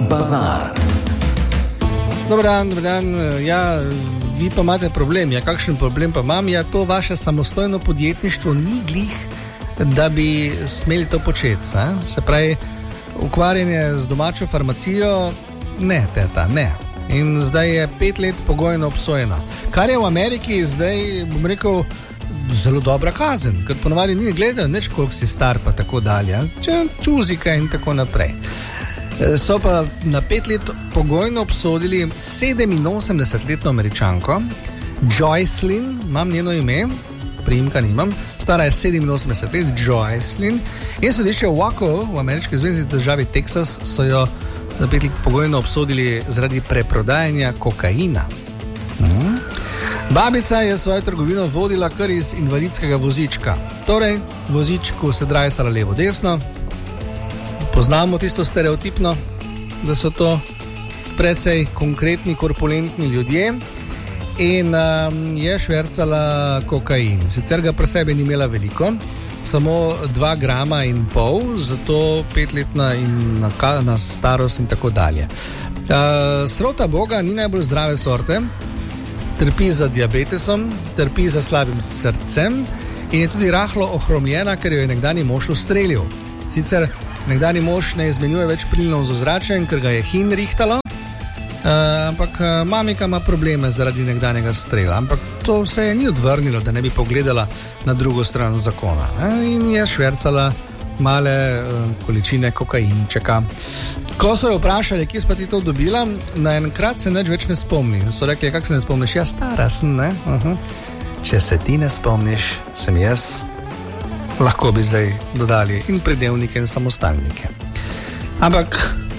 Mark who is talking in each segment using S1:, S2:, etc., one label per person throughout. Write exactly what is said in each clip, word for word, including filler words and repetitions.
S1: bazar.
S2: Dobar dan, dobar dan. Ja, vi pa imate problem. Ja, kakšen problem pa imam? Ja, to vaše samostojno podjetništvo ni glih, da bi smeli to početi. Ne? Se pravi, ukvarjanje z domačo farmacijo, ne, teta, ne. In zdaj je pet let pogojno obsojena. Kar je v Ameriki zdaj, bom rekel, zelo dobra kazen, ker ponovadi ni gledal nič, koliko si star pa tako dalje, če čuzika in tako naprej. So pa na pet let pogojno obsodili sedeminosemdesetletno Američanko Joycelyn, imam njeno ime, priimka nimam, stara je sedeminosemdeset let, Joycelyn, in sodišče v Waco v ameriški zvezni državi Teksas so jo na pet let pogojno obsodili zaradi preprodajanja kokaina. Hmm. Babica je svojo trgovino vodila kar iz invalidskega vozička. Torej, vozičku se drajsala levo-desno. Poznamo tisto stereotipno, da so to precej konkretni, korpulentni ljudje, in um, je švercala kokain. Sicer ga pri sebi ni imela veliko, samo dva grama in pol, zato petletna in na, na starost in tako dalje. Uh, Srota Boga ni najbolj zdrave sorte, trpi za diabetesom, trpi za slabim srcem in je tudi rahlo ohromljena, ker jo je nekdanji mož ustrelil. Sicer nekdanji mož ne izmenjuje več plinov z ozračjem, ker ga je hin rihtalo, uh, ampak mamika ima probleme zaradi nekdanjega strela. Ampak to vse je ni odvrnilo, da ne bi pogledala na drugo stran zakona, ne? In je švercala male uh, količine kokainčeka. Ko so jo vprašali, kje pa ti to dobila, naenkrat se nič več ne spomni. So rekli, kako se ne spomniš? Ja, stara sem, ne? Uh-huh. Če se ti ne spomniš, sem jaz. Lahko bi zdaj dodali in pridevnike in samostalnike. Ampak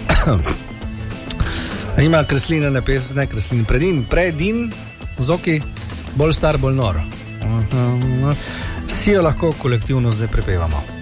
S2: ima Kreslina napis, ne Kreslin, predin, predin, zoki, bolj star, bolj nor. Uh-huh. Si jo lahko kolektivno zdaj prepevamo.